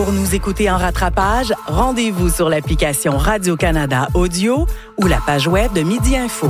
Pour nous écouter en rattrapage, rendez-vous sur l'application Radio-Canada Audio ou la page web de Midi Info.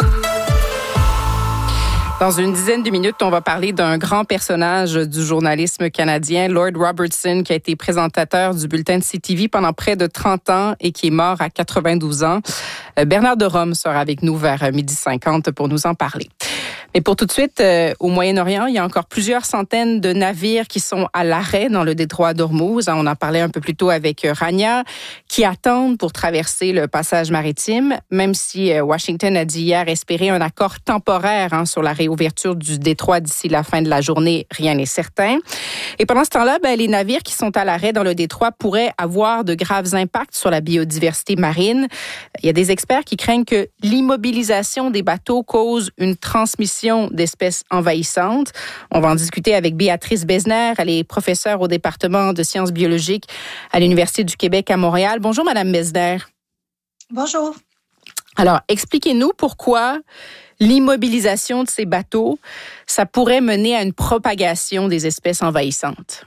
Dans une dizaine de minutes, on va parler d'un grand personnage du journalisme canadien, Lord Robertson, qui a été présentateur du bulletin de CTV pendant près de 30 ans et qui est mort à 92 ans. Bernard de Rome sera avec nous vers 12h50 pour nous en parler. Mais pour tout de suite, au Moyen-Orient, il y a encore plusieurs centaines de navires qui sont à l'arrêt dans le détroit d'Ormuz. On en parlait un peu plus tôt avec Rania, qui attendent pour traverser le passage maritime, même si Washington a dit hier espérer un accord temporaire sur la réouverture du détroit d'ici la fin de la journée. Rien n'est certain. Et pendant ce temps-là, les navires qui sont à l'arrêt dans le détroit pourraient avoir de graves impacts sur la biodiversité marine. Il y a des experts qui craignent que l'immobilisation des bateaux cause une transmission d'espèces envahissantes. On va en discuter avec Béatrice Besner. Elle est professeure au département de sciences biologiques à l'Université du Québec à Montréal. Bonjour, Madame Besner. Bonjour. Alors, expliquez-nous pourquoi l'immobilisation de ces bateaux, ça pourrait mener à une propagation des espèces envahissantes.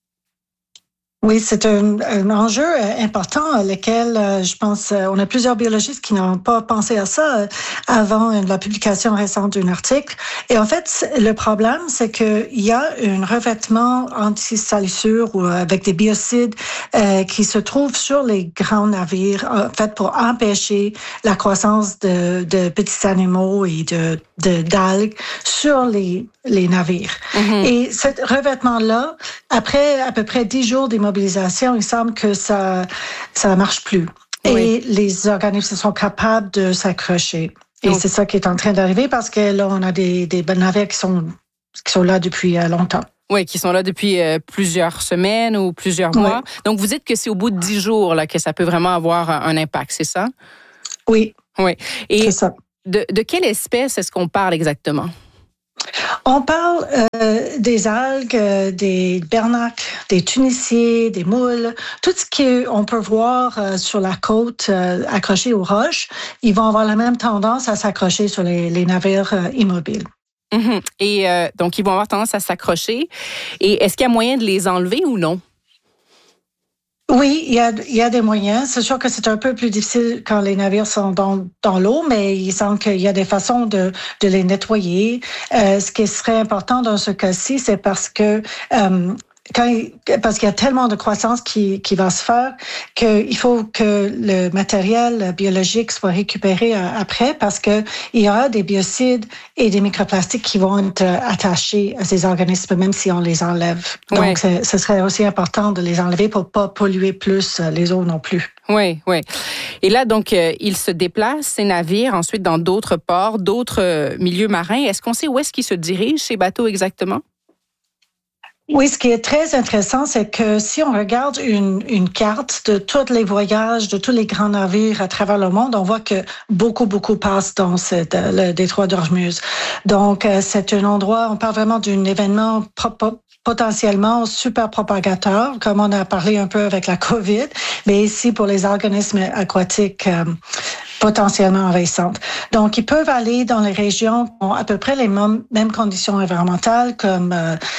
Oui, c'est un enjeu important, lequel je pense, on a plusieurs biologistes qui n'ont pas pensé à ça avant la publication récente d'un article. Et en fait, le problème, c'est qu'il y a un revêtement anti-salissure ou avec des biocides qui se trouvent sur les grands navires, en fait, pour empêcher la croissance de petits animaux et d'algues sur les navires. Mm-hmm. Et ce revêtement-là, après à peu près 10 jours d'immobilisation, il semble que ça marche plus. Oui. Et les organismes sont capables de s'accrocher. Et c'est ça qui est en train d'arriver parce que là, on a des navires qui sont là depuis longtemps. Oui, qui sont là depuis plusieurs semaines ou plusieurs mois. Oui. Donc, vous dites que c'est au bout de 10 jours là, que ça peut vraiment avoir un impact, c'est ça? Oui. Oui. Et c'est ça. De quelle espèce est-ce qu'on parle exactement? On parle des algues, des bernacles, des tuniciers, des moules, tout ce qu'on peut voir sur la côte accroché aux roches, ils vont avoir la même tendance à s'accrocher sur les navires immobiles. Mm-hmm. Et donc, ils vont avoir tendance à s'accrocher. Et est-ce qu'il y a moyen de les enlever ou non? Oui, il y a des moyens. C'est sûr que c'est un peu plus difficile quand les navires sont dans l'eau, mais il semble qu'il y a des façons de les nettoyer. Ce qui serait important dans ce cas-ci, c'est parce que parce qu'il y a tellement de croissance qui va se faire qu'il faut que le matériel biologique soit récupéré après parce que il y aura des biocides et des microplastiques qui vont être attachés à ces organismes même si on les enlève. Donc, ce serait aussi important de les enlever pour pas polluer plus les eaux non plus. Oui, oui. Et là, donc, ils se déplacent, ces navires, ensuite dans d'autres ports, d'autres milieux marins. Est-ce qu'on sait où est-ce qu'ils se dirigent, ces bateaux exactement? Oui, ce qui est très intéressant, c'est que si on regarde une carte de tous les voyages, de tous les grands navires à travers le monde, on voit que beaucoup passent dans le détroit d'Ormuz. Donc, c'est un endroit, on parle vraiment d'un événement potentiellement super propagateur, comme on a parlé un peu avec la COVID, mais ici pour les organismes aquatiques potentiellement envahissantes. Donc, ils peuvent aller dans les régions qui ont à peu près les mêmes conditions environnementales comme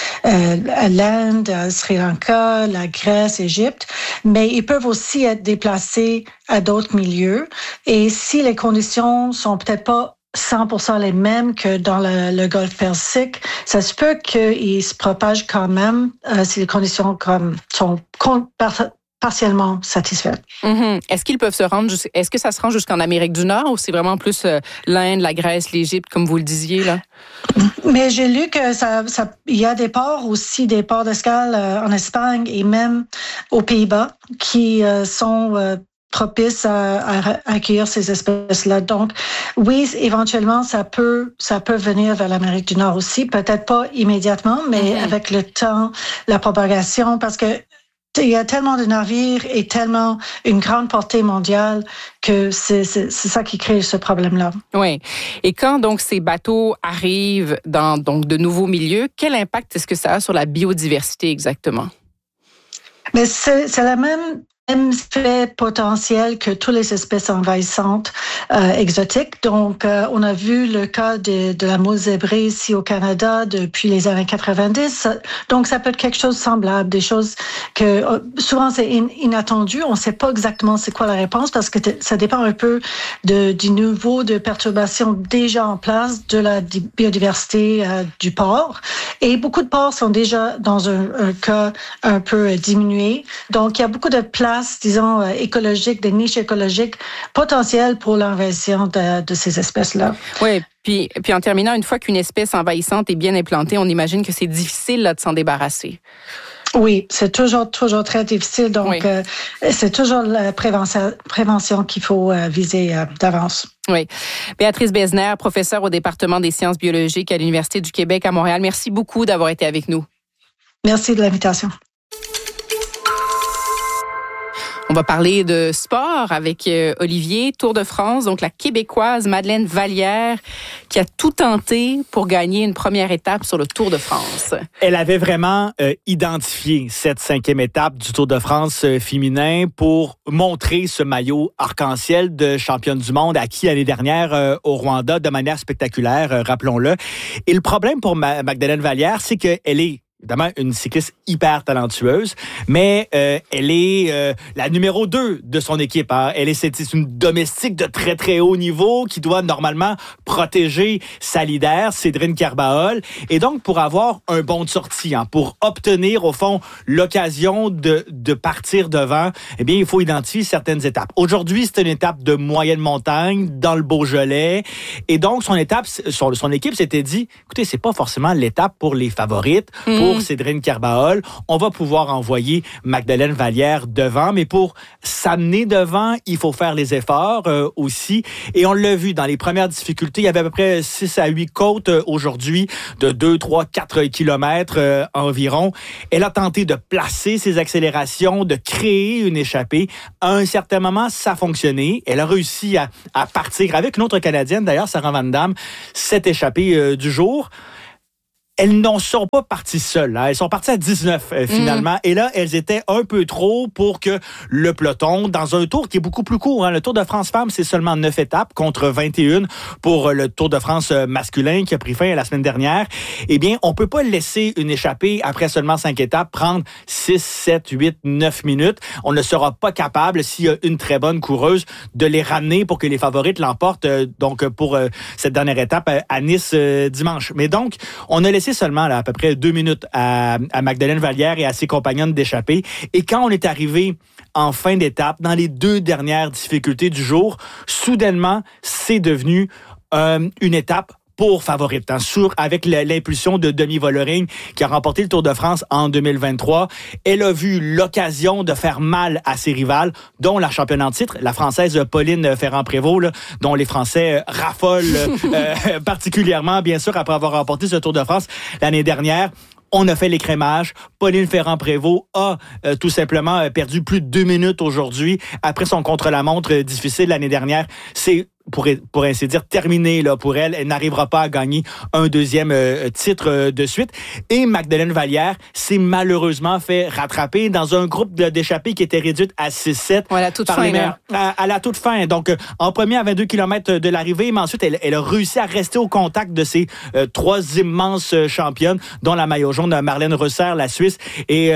l'Inde, Sri Lanka, la Grèce, l'Égypte, mais ils peuvent aussi être déplacés à d'autres milieux. Et si les conditions sont peut-être pas 100% les mêmes que dans le Golfe Persique, ça se peut qu'ils se propagent quand même si les conditions sont partiellement satisfaites. Mm-hmm. Est-ce qu'ils peuvent se rendre est-ce que ça se rend jusqu'en Amérique du Nord ou c'est vraiment plus l'Inde, la Grèce, l'Égypte, comme vous le disiez là? Mais j'ai lu que il y a des ports aussi, des ports d'escale en Espagne et même aux Pays-Bas qui sont propices à accueillir ces espèces-là. Donc, oui, éventuellement, ça peut venir vers l'Amérique du Nord aussi. Peut-être pas immédiatement, mais avec le temps, la propagation, parce que il y a tellement de navires et tellement une grande portée mondiale que c'est ça qui crée ce problème-là. Oui. Et quand donc ces bateaux arrivent dans donc de nouveaux milieux, quel impact est-ce que ça a sur la biodiversité exactement? Mais c'est la même même fait potentiel que toutes les espèces envahissantes exotiques. Donc, on a vu le cas de la moule zébrée ici au Canada depuis les années 90. Donc, ça peut être quelque chose de semblable, des choses que souvent c'est inattendu. On ne sait pas exactement c'est quoi la réponse parce que ça dépend un peu du niveau de perturbation déjà en place de la biodiversité du porc. Et beaucoup de porcs sont déjà dans un cas un peu diminué. Donc, il y a beaucoup de places, disons, écologiques, des niches écologiques potentielles pour l'invasion de ces espèces-là. Oui, puis en terminant, une fois qu'une espèce envahissante est bien implantée, on imagine que c'est difficile là, de s'en débarrasser. Oui, c'est toujours très difficile. Donc, oui. C'est toujours la prévention qu'il faut viser d'avance. Oui. Béatrice Besner, professeure au département des sciences biologiques à l'Université du Québec à Montréal. Merci beaucoup d'avoir été avec nous. Merci de l'invitation. On va parler de sport avec Olivier. Tour de France, donc la Québécoise Madeleine Vallière qui a tout tenté pour gagner une première étape sur le Tour de France. Elle avait vraiment identifié cette 5e étape du Tour de France féminin pour montrer ce maillot arc-en-ciel de championne du monde acquis l'année dernière au Rwanda de manière spectaculaire, rappelons-le. Et le problème pour Magdalene Vallière, c'est qu'elle est évidemment une cycliste hyper talentueuse, mais elle est la numéro 2 de son équipe. Hein. C'est une domestique de très, très haut niveau qui doit normalement protéger sa leader, Cédrine Carbaol. Et donc, pour avoir un bon de sortie, hein, pour obtenir, au fond, l'occasion de partir devant, eh bien, il faut identifier certaines étapes. Aujourd'hui, c'est une étape de moyenne montagne, dans le Beaujolais. Et donc, son équipe s'était dit, écoutez, c'est pas forcément l'étape pour les favorites, pour Cédrine Carbaol. On va pouvoir envoyer Magdalene Vallière devant, mais pour s'amener devant, il faut faire les efforts aussi. Et on l'a vu dans les premières difficultés, il y avait à peu près 6 à 8 côtes aujourd'hui de 2, 3, 4 kilomètres environ. Elle a tenté de placer ses accélérations, de créer une échappée. À un certain moment, ça a fonctionné. Elle a réussi à partir avec une autre Canadienne, d'ailleurs, Sarah Van Damme, cette échappée du jour. Elles n'en sont pas parties seules. Hein. Elles sont parties à 19 finalement. Et là, elles étaient un peu trop pour que le peloton, dans un tour qui est beaucoup plus court, hein. Le Tour de France Femmes, c'est seulement 9 étapes contre 21 pour le Tour de France masculin qui a pris fin la semaine dernière. Eh bien, on peut pas laisser une échappée après seulement 5 étapes prendre 6, 7, 8, 9 minutes. On ne sera pas capable, s'il y a une très bonne coureuse, de les ramener pour que les favorites l'emportent donc pour cette dernière étape à Nice dimanche. Mais donc, on a laissé seulement là, à peu près 2 minutes à Magdalene Vallière et à ses compagnonnes d'échappée. Et quand on est arrivé en fin d'étape, dans les 2 dernières difficultés du jour, soudainement, c'est devenu une étape pour favorite, hein, avec l'impulsion de Demi Vollering qui a remporté le Tour de France en 2023. Elle a vu l'occasion de faire mal à ses rivales, dont la championne en titre, la Française Pauline Ferrand-Prévot, là, dont les Français raffolent particulièrement, bien sûr, après avoir remporté ce Tour de France l'année dernière. On a fait l'écrémage. Pauline Ferrand-Prévôt a tout simplement perdu plus de 2 minutes aujourd'hui après son contre-la-montre difficile l'année dernière. C'est pour ainsi dire, terminé là, pour elle. Elle n'arrivera pas à gagner un 2e titre de suite. Et Magdalene Vallière s'est malheureusement fait rattraper dans un groupe d'échappées qui était réduite à 6-7. À la toute fin. À la toute fin. Donc, en premier à 22 km de l'arrivée, mais ensuite, elle a réussi à rester au contact de ces 3 immenses championnes, dont la maillot jaune Marlène Rosser, la Suisse, et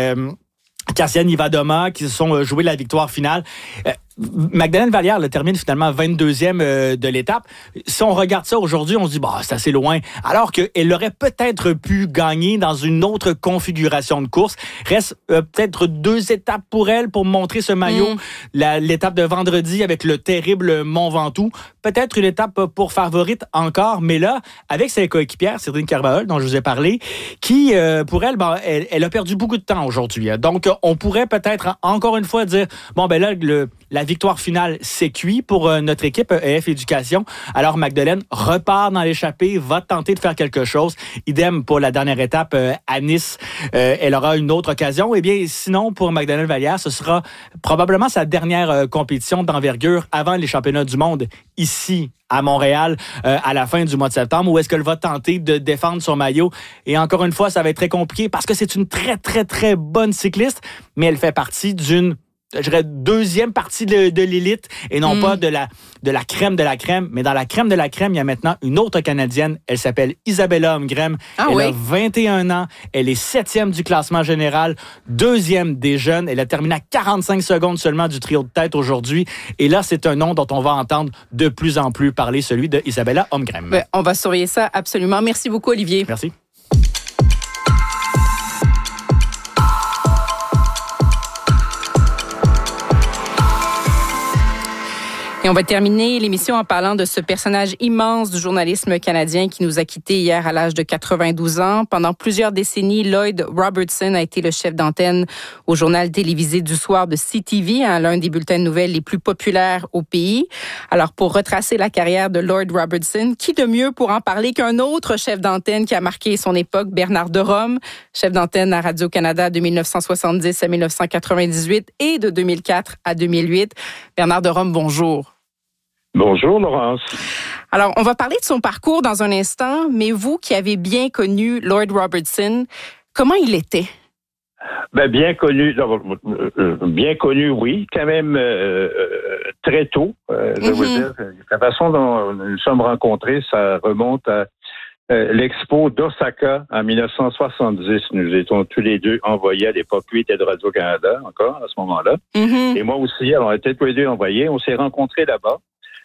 Kasia Niewiadoma, qui se sont joués la victoire finale. Magdalene Vallière le termine finalement 22e de l'étape. Si on regarde ça aujourd'hui, on se dit c'est assez loin. Alors qu'elle aurait peut-être pu gagner dans une autre configuration de course. Reste peut-être 2 étapes pour elle pour montrer ce maillot. L'étape de vendredi avec le terrible Mont Ventoux. Peut-être une étape pour favorite encore, mais là, avec ses coéquipières, Cédrine Carbaol, dont je vous ai parlé, qui, pour elle, elle a perdu beaucoup de temps aujourd'hui. Donc, on pourrait peut-être encore une fois dire, la victoire finale, c'est cuit pour notre équipe EF Éducation. Alors, Magdalene repart dans l'échappée, va tenter de faire quelque chose. Idem pour la dernière étape à Nice. Elle aura une autre occasion. Eh bien, sinon, pour Magdalene Vallière, ce sera probablement sa dernière compétition d'envergure avant les championnats du monde ici à Montréal à la fin du mois de septembre, où est-ce qu'elle va tenter de défendre son maillot. Et encore une fois, ça va être très compliqué parce que c'est une très, très, très bonne cycliste, mais elle fait partie d'une je dirais, deuxième partie de l'élite et non pas de la crème de la crème. Mais dans la crème de la crème, il y a maintenant une autre Canadienne. Elle s'appelle Isabella Holmgren. Elle a 21 ans. Elle est 7e du classement général, 2e des jeunes. Elle a terminé à 45 secondes seulement du trio de tête aujourd'hui. Et là, c'est un nom dont on va entendre de plus en plus parler, celui de Isabella Holmgren. Ben, on va surveiller ça absolument. Merci beaucoup, Olivier. Merci. Et on va terminer l'émission en parlant de ce personnage immense du journalisme canadien qui nous a quittés hier à l'âge de 92 ans. Pendant plusieurs décennies, Lloyd Robertson a été le chef d'antenne au journal télévisé du soir de CTV, l'un des bulletins de nouvelles les plus populaires au pays. Alors, pour retracer la carrière de Lloyd Robertson, qui de mieux pour en parler qu'un autre chef d'antenne qui a marqué son époque, Bernard Derome, chef d'antenne à Radio-Canada de 1970 à 1998 et de 2004 à 2008. Bernard Derome, bonjour. Bonjour, Laurence. Alors, on va parler de son parcours dans un instant, mais vous qui avez bien connu Lloyd Robertson, comment il était? Ben, bien connu, oui, quand même très tôt. Je veux dire, la façon dont nous nous sommes rencontrés, ça remonte à l'Expo d'Osaka en 1970. Nous étions tous les deux envoyés à l'époque. Lui était de Radio-Canada encore à ce moment-là. Et moi aussi, alors on était tous les deux envoyés. On s'est rencontrés là-bas.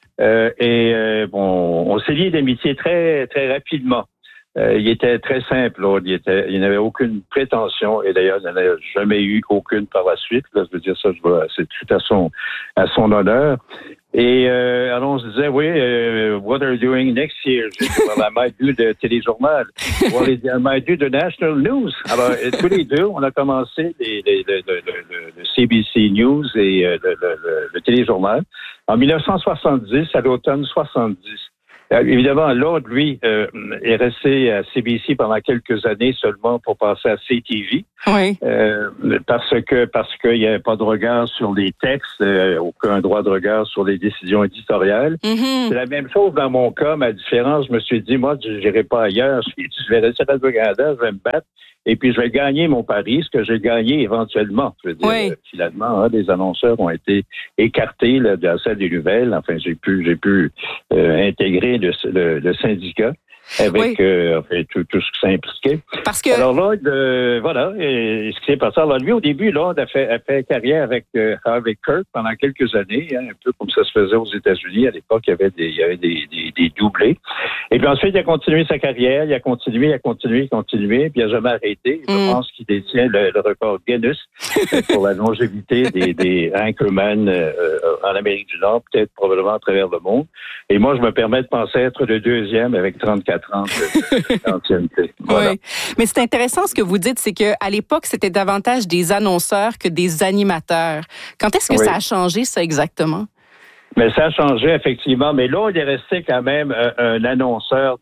On s'est liés d'amitié très, très rapidement. Il était très simple, là. Il n'avait aucune prétention, et d'ailleurs, il n'en a jamais eu aucune par la suite. Là, je veux dire ça, c'est tout à son honneur. Et alors on se disait, what are you doing next year? J'ai dit, well, I might do the téléjournal. Well, I might do the national news. Alors, tous les deux, on a commencé le CBC News et le téléjournal en 1970, à l'automne 70. Évidemment, Lloyd, lui, est resté à CBC pendant quelques années seulement pour passer à CTV. Oui. Parce qu'il n'y avait pas de regard sur les textes, aucun droit de regard sur les décisions éditoriales. C'est la même chose dans mon cas. Ma différence, je me suis dit, moi, je n'irai pas ailleurs. Je vais rester à Radio-Canada, je vais me battre. Et puis, je vais gagner mon pari, ce que j'ai gagné éventuellement. Je veux dire, finalement, les annonceurs ont été écartés de la salle des nouvelles. Enfin, j'ai pu intégrer le syndicat avec tout ce qui s'impliquait. Parce que... Alors là, et ce qui s'est passé. Alors lui, au début, là, a fait carrière avec Harvey Kirk pendant quelques années, un peu comme ça se faisait aux États-Unis. À l'époque, il y avait des doublés. Et puis ensuite, il a continué sa carrière, il a continué, puis il n'a jamais arrêté. Je pense qu'il détient le record Guinness pour la longévité des anchormen en Amérique du Nord, peut-être probablement à travers le monde. Et moi, je me permets de penser être le deuxième avec 34 ans d'ancienneté. Voilà. Oui. Mais c'est intéressant ce que vous dites, c'est qu'à l'époque, c'était davantage des annonceurs que des animateurs. Quand est-ce que ça a changé, ça, exactement? Mais ça a changé, effectivement. Mais là, il est resté quand même un annonceur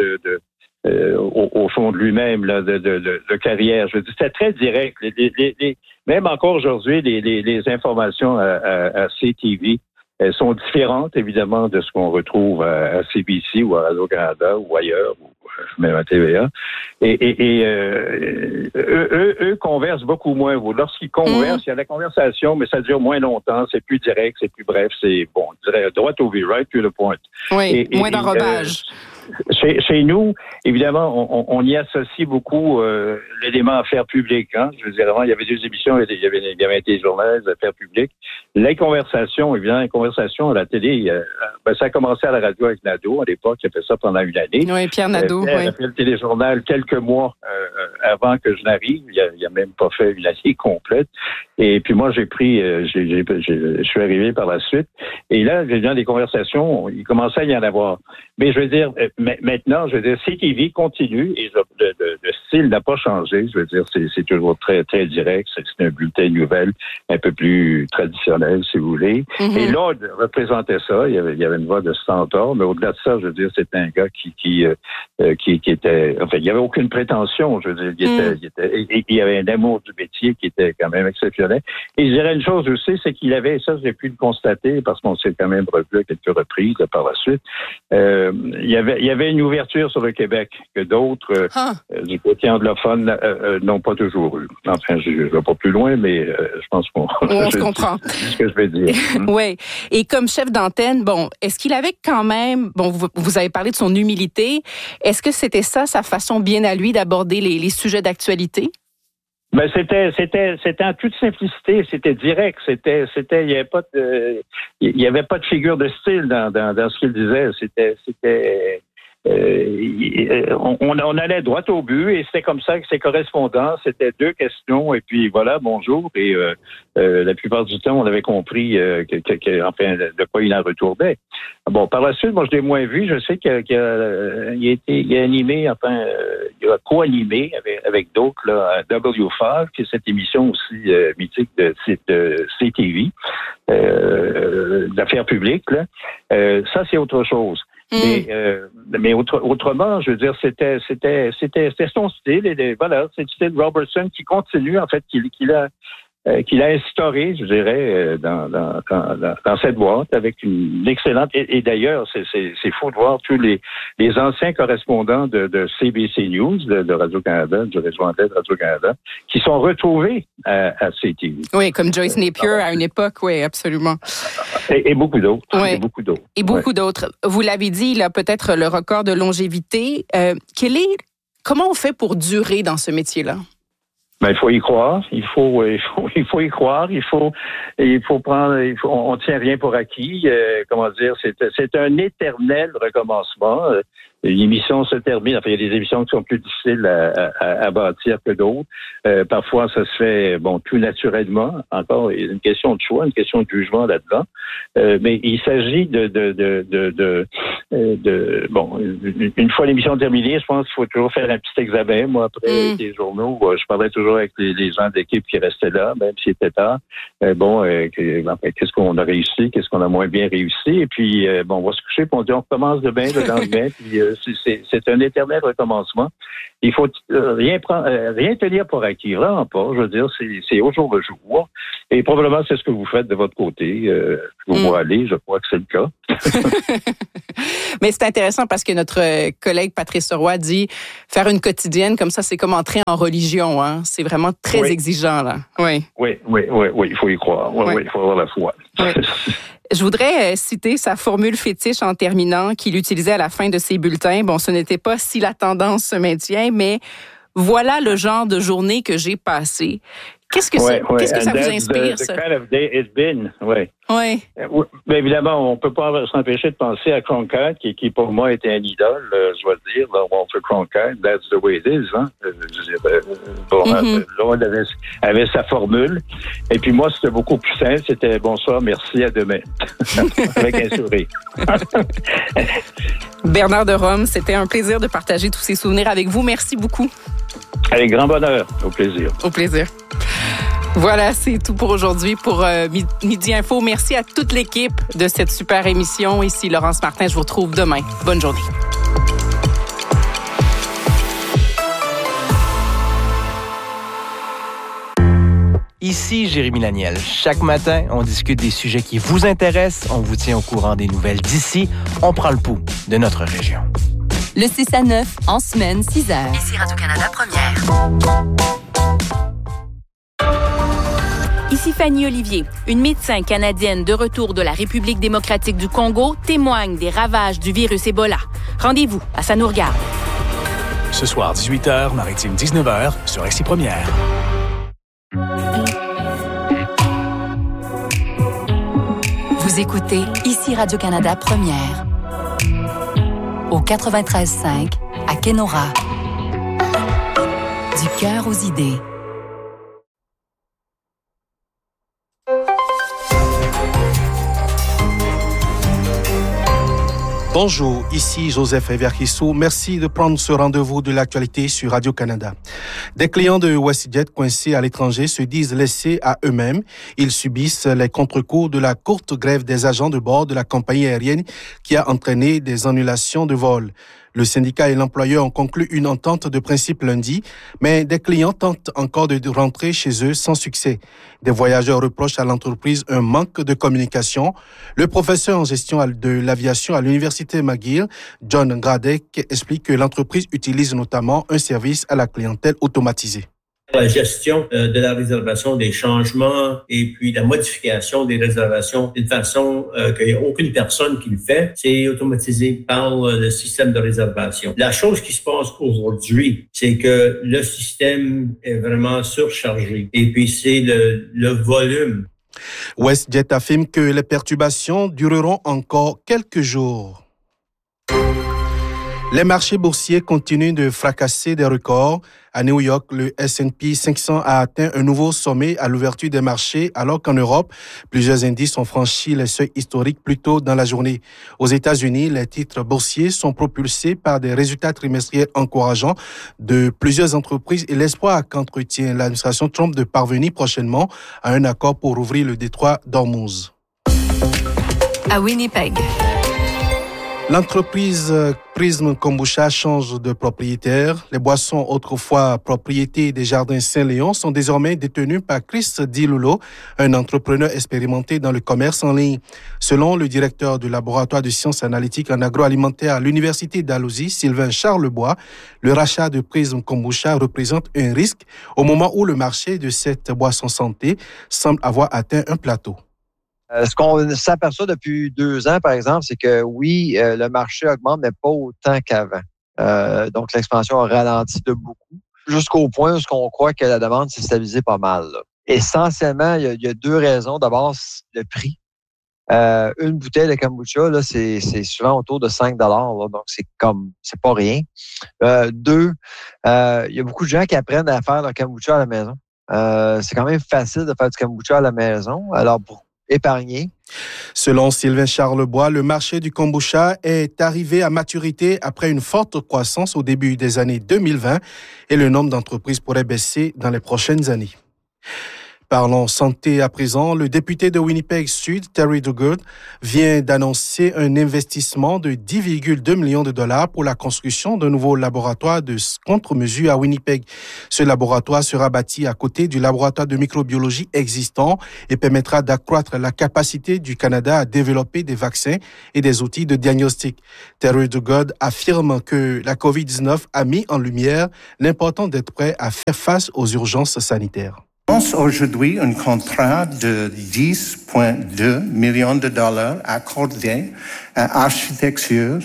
au fond de lui-même, là, de carrière. Je veux dire, c'était très direct. Même encore aujourd'hui, les informations à CTV, elles sont différentes, évidemment, de ce qu'on retrouve à CBC ou à Radio-Canada ou ailleurs, ou même à TVA. Et eux conversent beaucoup moins. Lorsqu'ils conversent, il y a la conversation, mais ça dure moins longtemps, c'est plus direct, c'est plus bref, c'est, je dirais, droit au but, right to the point. Oui, moins d'enrobage. Chez nous, évidemment, on y associe beaucoup l'élément affaires publiques. Hein? Je veux dire, avant, il y avait deux émissions, il y avait des journaux affaires publiques. Les conversations, évidemment, les conversations à la télé, ça a commencé à la radio avec Nadeau, à l'époque, il a fait ça pendant une année. Oui, Pierre Nadeau. Il a fait le téléjournal quelques mois avant que je n'arrive. Il a même pas fait une année complète. Et puis moi, je suis arrivé par la suite. Et là, dans les conversations, il commençait à y en avoir. Mais je veux dire, maintenant, CTV continue et le style n'a pas changé. Je veux dire, c'est toujours très, très direct. C'est un bulletin de nouvelles un peu plus traditionnel, si vous voulez. Et là, représentait ça. Il y avait une voix de centaure, mais au-delà de ça, je veux dire, c'est un gars qui qui était, enfin, il n'y avait aucune prétention, je veux dire, il y avait un amour du métier qui était quand même exceptionnel. Et je dirais une chose aussi, c'est qu'il avait, ça j'ai pu le constater, parce qu'on s'est quand même revu à quelques reprises par la suite, il y avait une ouverture sur le Québec que d'autres du côté anglophone n'ont pas toujours eu. Enfin, je ne vais pas plus loin, mais je pense qu'on on se comprend. C'est ce que je vais dire. Oui. Et comme chef d'antenne, bon, est-ce qu'il avait quand même, bon, vous avez parlé de son humilité, est-ce que c'était ça, sa façon bien à lui d'aborder les sujets d'actualité? Ben c'était en toute simplicité, c'était direct, il y avait pas de figure de style dans ce qu'il disait, on allait droit au but et c'était comme ça que ses correspondants, c'était 2 questions et puis voilà, bonjour. Et la plupart du temps, on avait compris enfin, de quoi il en retournait. Bon, par la suite, moi, je l'ai moins vu. Je sais qu'il a animé, enfin, il a co-animé avec d'autres, là, à W5, qui est cette émission aussi mythique de CTV, d'affaires publiques, là. Ça, c'est autre chose. Mais autrement, je veux dire, c'était son style et voilà, c'est le style Robertson qui continue en fait, qu'il a instauré, je dirais, dans cette boîte avec une excellente et d'ailleurs c'est fou de voir tous les anciens correspondants de CBC News, de Radio-Canada, du réseau anglais de Radio-Canada, qui sont retrouvés à CTV. Oui, comme Joyce Napier à une époque, oui, absolument. Et beaucoup d'autres. Oui. Et beaucoup d'autres. Vous l'avez dit, il a peut-être le record de longévité. Comment on fait pour durer dans ce métier-là? Ben, il faut y croire. Il faut y croire. On tient rien pour acquis. Comment dire, c'est un éternel recommencement. L'émission se termine. Enfin, il y a des émissions qui sont plus difficiles à bâtir que d'autres. Parfois, ça se fait, tout naturellement. Encore, il y a une question de choix, une question de jugement là-dedans. Mais il s'agit une fois l'émission terminée, je pense qu'il faut toujours faire un petit examen. Moi, après les journaux, je parlais toujours avec les gens d'équipe qui restaient là, même s'il était tard. Qu'est-ce qu'on a réussi, qu'est-ce qu'on a moins bien réussi. Et puis, on va se coucher, puis on dit on recommence demain, le lendemain. Puis, c'est un éternel recommencement. Il faut rien tenir pour acquis, vraiment pas. Je veux dire, c'est au jour le jour. Et probablement, c'est ce que vous faites de votre côté. Vous allez, je crois que c'est le cas. Mais c'est intéressant parce que notre collègue Patrice Roy dit faire une quotidienne comme ça, c'est comme entrer en religion. Hein? C'est vraiment très exigeant, là. Oui, il faut y croire. Oui, il faut avoir la foi. Oui. Je voudrais citer sa formule fétiche en terminant qu'il utilisait à la fin de ses bulletins. Bon, ce n'était pas si la tendance se maintient, mais voilà le genre de journée que j'ai passée. Qu'est-ce que ça vous inspire, ça? The kind of day it's been, oui. Oui. Mais évidemment, on peut pas s'empêcher de penser à Cronkite, qui pour moi était un idole, je dois le dire. Là, Walter Cronkite, that's the way it is. Hein? Là, elle avait sa formule. Et puis moi, c'était beaucoup plus simple. C'était bonsoir, merci, à demain. Avec un sourire. Bernard de Rome, c'était un plaisir de partager tous ces souvenirs avec vous. Merci beaucoup. Avec grand bonheur. Au plaisir. Au plaisir. Voilà, c'est tout pour aujourd'hui pour Midi Info. Merci à toute l'équipe de cette super émission. Ici Laurence Martin, je vous retrouve demain. Bonne journée. Ici Jérémy Laniel. Chaque matin, on discute des sujets qui vous intéressent. On vous tient au courant des nouvelles d'ici. On prend le pouls de notre région. Le 6 à 9, en semaine, 6 heures. Ici Radio-Canada Première. Ici Fanny Olivier. Une médecin canadienne de retour de la République démocratique du Congo témoigne des ravages du virus Ebola. Rendez-vous à Ça nous regarde. Ce soir, 18h, Maritime 19h, sur Ici Première. Vous écoutez Ici Radio-Canada Première. Au 93.5, à Kenora. Du cœur aux idées. Bonjour, ici Joseph Everkissou. Merci de prendre ce rendez-vous de l'actualité sur Radio-Canada. Des clients de WestJet coincés à l'étranger se disent laissés à eux-mêmes. Ils subissent les contre-coups de la courte grève des agents de bord de la compagnie aérienne qui a entraîné des annulations de vols. Le syndicat et l'employeur ont conclu une entente de principe lundi, mais des clients tentent encore de rentrer chez eux sans succès. Des voyageurs reprochent à l'entreprise un manque de communication. Le professeur en gestion de l'aviation à l'Université McGill, John Gradek, explique que l'entreprise utilise notamment un service à la clientèle automatisé. La gestion de la réservation, des changements et puis la modification des réservations d'une façon qu'il n'y a aucune personne qui le fait, c'est automatisé par le système de réservation. La chose qui se passe aujourd'hui, c'est que le système est vraiment surchargé et puis c'est le volume. WestJet affirme que les perturbations dureront encore quelques jours. Les marchés boursiers continuent de fracasser des records. À New York, le S&P 500 a atteint un nouveau sommet à l'ouverture des marchés, alors qu'en Europe, plusieurs indices ont franchi les seuils historiques plus tôt dans la journée. Aux États-Unis, les titres boursiers sont propulsés par des résultats trimestriels encourageants de plusieurs entreprises et l'espoir qu'entretient l'administration Trump de parvenir prochainement à un accord pour ouvrir le détroit d'Ormuz. À Winnipeg. L'entreprise Prism Kombucha change de propriétaire. Les boissons autrefois propriété des Jardins Saint-Léon sont désormais détenues par Chris Dilulo, un entrepreneur expérimenté dans le commerce en ligne. Selon le directeur du laboratoire de sciences analytiques en agroalimentaire à l'Université d'Alousie, Sylvain Charlebois, le rachat de Prism Kombucha représente un risque au moment où le marché de cette boisson santé semble avoir atteint un plateau. Ce qu'on s'aperçoit depuis 2 ans, par exemple, c'est que oui, le marché augmente, mais pas autant qu'avant. Donc, l'expansion a ralenti de beaucoup, jusqu'au point où on croit que la demande s'est stabilisée pas mal. Là. Essentiellement, il y a 2 raisons. D'abord, le prix. Une bouteille de kombucha, là, c'est souvent autour de 5 $, là, donc c'est pas rien. 2, il y a beaucoup de gens qui apprennent à faire leur kombucha à la maison. C'est quand même facile de faire du kombucha à la maison. Alors, pour épargné. Selon Sylvain Charlebois, le marché du kombucha est arrivé à maturité après une forte croissance au début des années 2020 et le nombre d'entreprises pourrait baisser dans les prochaines années. Parlons santé à présent. Le député de Winnipeg Sud, Terry Duguid, vient d'annoncer un investissement de 10,2 millions de dollars pour la construction d'un nouveau laboratoire de contre-mesure à Winnipeg. Ce laboratoire sera bâti à côté du laboratoire de microbiologie existant et permettra d'accroître la capacité du Canada à développer des vaccins et des outils de diagnostic. Terry Duguid affirme que la COVID-19 a mis en lumière l'importance d'être prêt à faire face aux urgences sanitaires. Aujourd'hui, un contrat de 10,2 millions de dollars accordé à Architecture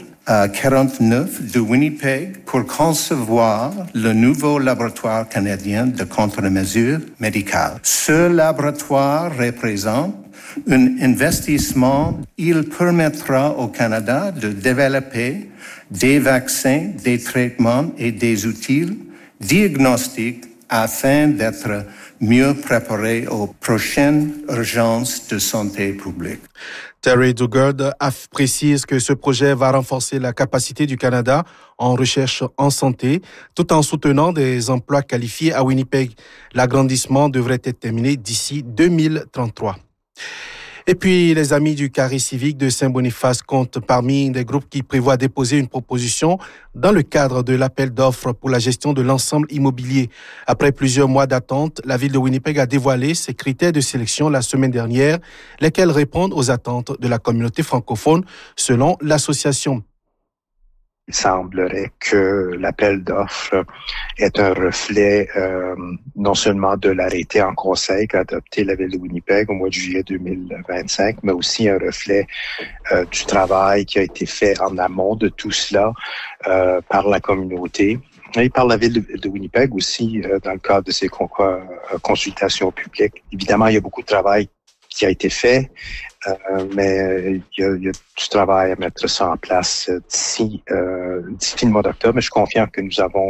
49 de Winnipeg pour concevoir le nouveau laboratoire canadien de contre-mesures médicales. Ce laboratoire représente un investissement. Il permettra au Canada de développer des vaccins, des traitements et des outils diagnostiques afin d'être mieux préparé aux prochaines urgences de santé publique. Terry Duguid précise que ce projet va renforcer la capacité du Canada en recherche en santé, tout en soutenant des emplois qualifiés à Winnipeg. L'agrandissement devrait être terminé d'ici 2033. Et puis, les Amis du Carré civique de Saint-Boniface comptent parmi des groupes qui prévoient déposer une proposition dans le cadre de l'appel d'offres pour la gestion de l'ensemble immobilier. Après plusieurs mois d'attente, la ville de Winnipeg a dévoilé ses critères de sélection la semaine dernière, lesquels répondent aux attentes de la communauté francophone, selon l'association. Il semblerait que l'appel d'offres est un reflet non seulement de l'arrêté en conseil qu'a adopté la Ville de Winnipeg au mois de juillet 2025, mais aussi un reflet du travail qui a été fait en amont de tout cela par la communauté et par la Ville de Winnipeg aussi dans le cadre de ces consultations publiques. Évidemment, il y a beaucoup de travail qui a été fait, mais il y a du travail à mettre ça en place d'ici le mois d'octobre. Mais je suis confiant que nous avons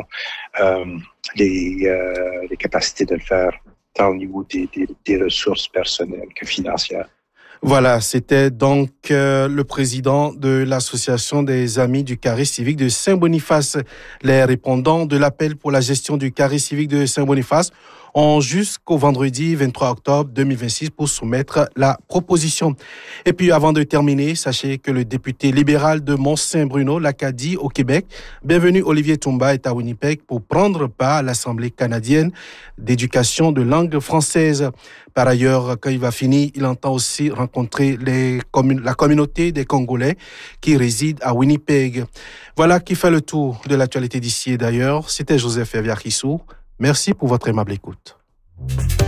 les capacités de le faire, tant au niveau des ressources personnelles que financières. Voilà, c'était donc le président de l'Association des Amis du Carré civique de Saint-Boniface. Les répondants de l'appel pour la gestion du Carré civique de Saint-Boniface ont jusqu'au vendredi 23 octobre 2026 pour soumettre la proposition. Et puis, avant de terminer, sachez que le député libéral de Mont-Saint-Bruno, l'Acadie, au Québec, bienvenu Olivier Toumba, est à Winnipeg pour prendre part à l'Assemblée canadienne d'éducation de langue française. Par ailleurs, quand il va finir, il entend aussi rencontrer la communauté des Congolais qui résident à Winnipeg. Voilà qui fait le tour de l'actualité d'ici et d'ailleurs. C'était Joseph Eviarkissou. Merci pour votre aimable écoute.